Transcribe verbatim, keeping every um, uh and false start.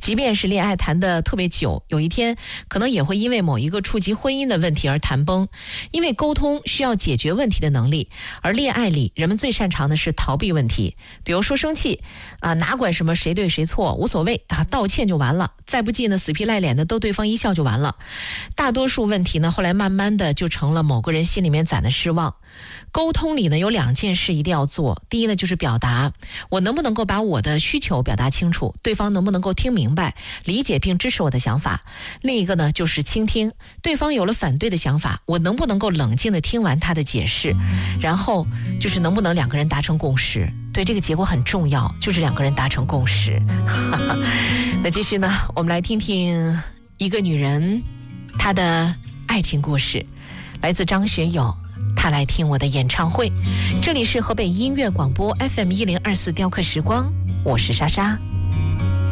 即便是恋爱谈得特别久，有一天可能也会因为某一个触及婚姻的问题而谈崩。因为沟通需要解决问题的能力，而恋爱里人们最擅长的是逃避问题。比如说生气啊，哪管什么谁对谁错，无所谓啊，道歉就完了。再不济呢，死皮赖脸的逗对方一笑就完了。大多数问题呢，后来慢慢的就成了某个人心里面攒的失望。沟通里呢，有两件事一定要做。第一呢，就是表达，我能不能够把我的需求表达清楚，对方能不能够听明白、理解并支持我的想法。另一个呢，就是倾听，对方有了反对的想法，我能不能够冷静的听完他的解释，然后就是能不能两个人达成共识。对，这个结果很重要，就是两个人达成共识。那继续呢，我们来听听一个女人她的爱情故事，来自张学友，她来听我的演唱会。这里是河北音乐广播 F M 一零二四雕刻时光，我是莎莎。